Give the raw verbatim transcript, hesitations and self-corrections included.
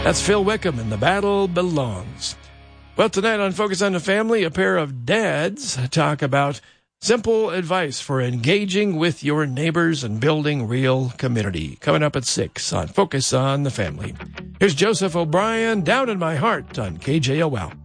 That's Phil Wickham, and The Battle Belongs. Well, tonight on Focus on the Family, a pair of dads talk about simple advice for engaging with your neighbors and building real community. Coming up at six on Focus on the Family. Here's Joseph O'Brien, Down in My Heart on K J O L.